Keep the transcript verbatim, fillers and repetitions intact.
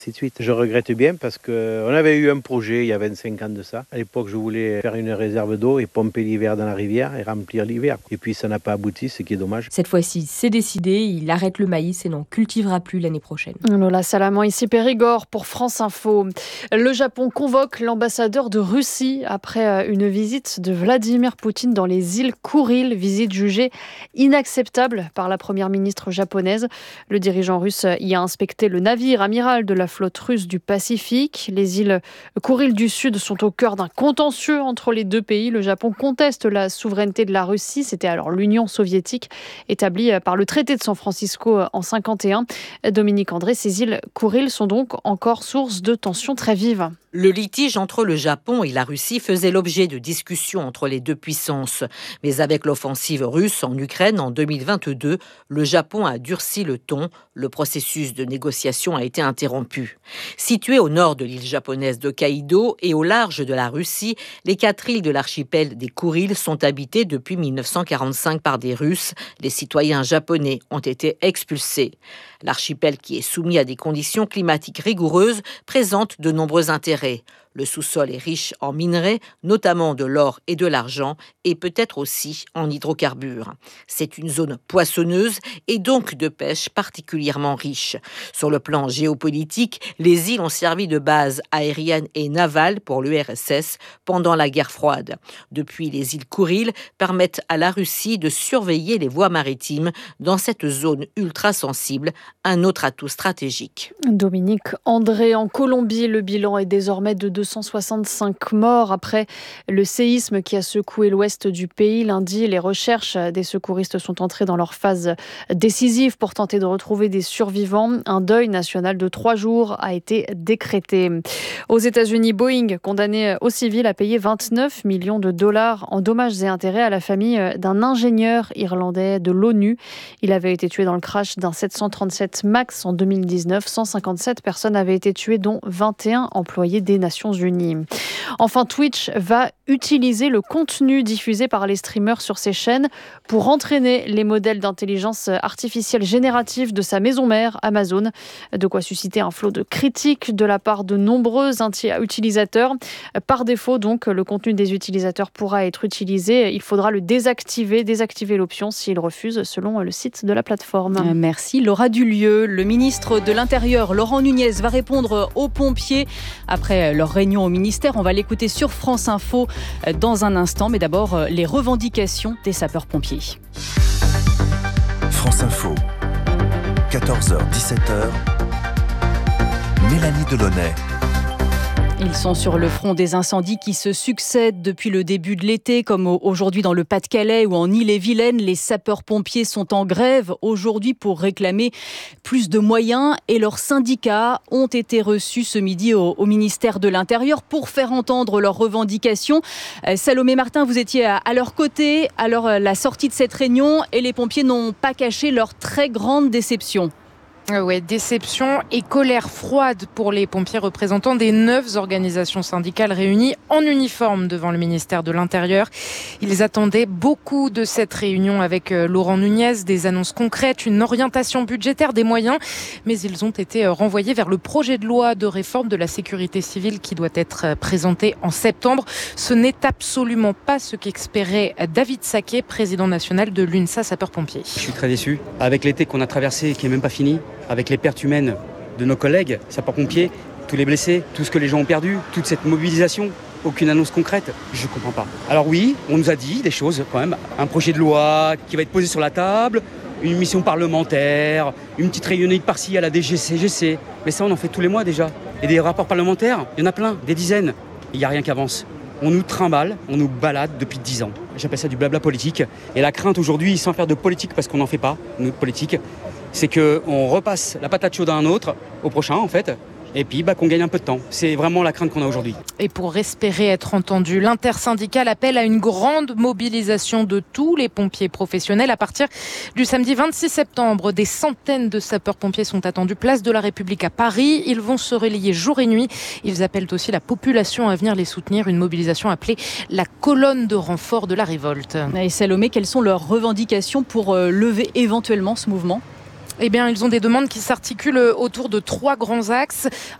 Ainsi de suite. Je regrette bien parce qu'on avait eu un projet il y a vingt-cinq ans de ça. À l'époque, je voulais faire une réserve d'eau et pomper l'hiver dans la rivière et remplir l'hiver. Et puis ça n'a pas abouti, ce qui est dommage. Cette fois-ci, c'est décidé, il arrête le maïs et n'en cultivera plus l'année prochaine. Lola Salamand, ici Périgord pour France Info. Le Japon convoque l'ambassadeur de Russie après une visite de Vladimir Poutine dans les îles Kouril, visite jugée inacceptable par la première ministre japonaise. Le dirigeant russe y a inspecté le navire amiral de la flotte russe du Pacifique. Les îles Kouril du Sud sont au cœur d'un contentieux entre les deux pays. Le Japon conteste la souveraineté de la Russie. C'était alors l'Union soviétique établie par le traité de San Francisco en cinquante et un. Dominique André, ces îles Kouril sont donc encore source de tensions très vives. Le litige entre le Japon et la Russie faisait l'objet de discussions entre les deux puissances. Mais avec l'offensive russe en Ukraine en deux mille vingt-deux, le Japon a durci le ton. Le processus de négociation a été interrompu. Situées au nord de l'île japonaise d'Hokkaido et au large de la Russie, les quatre îles de l'archipel des Kouril sont habitées depuis mille neuf cent quarante-cinq par des Russes. Les citoyens japonais ont été expulsés. L'archipel, qui est soumis à des conditions climatiques rigoureuses, présente de nombreux intérêts. Le sous-sol est riche en minerais, notamment de l'or et de l'argent, et peut-être aussi en hydrocarbures. C'est une zone poissonneuse et donc de pêche particulièrement riche. Sur le plan géopolitique, les îles ont servi de base aérienne et navale pour l'U R S S pendant la guerre froide. Depuis, les îles Kouril permettent à la Russie de surveiller les voies maritimes dans cette zone ultra sensible, un autre atout stratégique. Dominique André, en Colombie, le bilan est désormais de deux cent soixante-cinq morts après le séisme qui a secoué l'ouest du pays. Lundi, les recherches des secouristes sont entrées dans leur phase décisive pour tenter de retrouver des survivants. Un deuil national de trois jours a été décrété. Aux États-Unis, Boeing, condamné au civil, a payé vingt-neuf millions de dollars en dommages et intérêts à la famille d'un ingénieur irlandais de l'ONU. Il avait été tué dans le crash d'un sept cent trente-sept MAX en deux mille dix-neuf. cent cinquante-sept personnes avaient été tuées, dont vingt et un employés des Nations Unies. Enfin, Twitch va utiliser le contenu diffusé par les streamers sur ses chaînes pour entraîner les modèles d'intelligence artificielle générative de sa maison mère, Amazon. De quoi susciter un flot de critiques de la part de nombreux utilisateurs. Par défaut, donc, le contenu des utilisateurs pourra être utilisé. Il faudra le désactiver, désactiver l'option s'ils refusent, selon le site de la plateforme. Merci Laura Dulieu. Le ministre de l'Intérieur, Laurent Nunez, va répondre aux pompiers après leur réunion au ministère. On va l'écouter sur France Info dans un instant, mais d'abord les revendications des sapeurs-pompiers. France Info, quatorze heures dix-sept heures, Mélanie Delaunay. Ils sont sur le front des incendies qui se succèdent depuis le début de l'été, comme aujourd'hui dans le Pas-de-Calais ou en Ille-et-Vilaine. Les sapeurs-pompiers sont en grève aujourd'hui pour réclamer plus de moyens et leurs syndicats ont été reçus ce midi au, au ministère de l'Intérieur pour faire entendre leurs revendications. Euh, Salomé Martin, vous étiez à, à leur côté à leur, la sortie de cette réunion et les pompiers n'ont pas caché leur très grande déception. Ouais, déception et colère froide pour les pompiers représentants des neuf organisations syndicales réunies en uniforme devant le ministère de l'Intérieur. Ils attendaient beaucoup de cette réunion avec Laurent Nunez, des annonces concrètes, une orientation budgétaire, des moyens, mais ils ont été renvoyés vers le projet de loi de réforme de la sécurité civile qui doit être présenté en septembre. Ce n'est absolument pas ce qu'espérait David Saquet, président national de l'UNSA Sapeurs-Pompiers. Je suis très déçu. Avec l'été qu'on a traversé et qui n'est même pas fini, avec les pertes humaines de nos collègues sapeurs-pompiers, tous les blessés, tout ce que les gens ont perdu, toute cette mobilisation, aucune annonce concrète, je ne comprends pas. Alors oui, on nous a dit des choses quand même, un projet de loi qui va être posé sur la table, une mission parlementaire, une petite réunion par-ci à la D G C G C, mais ça on en fait tous les mois déjà. Et des rapports parlementaires, il y en a plein, des dizaines, il n'y a rien qui avance. On nous trimballe, on nous balade depuis dix ans. J'appelle ça du blabla politique. Et la crainte aujourd'hui, sans faire de politique, parce qu'on n'en fait pas, nous, politique, c'est qu'on repasse la patate chaude à un autre, au prochain en fait, et puis bah, qu'on gagne un peu de temps. C'est vraiment la crainte qu'on a aujourd'hui. Et pour espérer être entendu, l'intersyndicale appelle à une grande mobilisation de tous les pompiers professionnels. À partir du samedi vingt-six septembre, des centaines de sapeurs-pompiers sont attendus place de la République à Paris. Ils vont se relayer jour et nuit. Ils appellent aussi la population à venir les soutenir. Une mobilisation appelée la colonne de renfort de la révolte. Et Salomé, quelles sont leurs revendications pour lever éventuellement ce mouvement ? Eh bien, ils ont des demandes qui s'articulent autour de trois grands axes.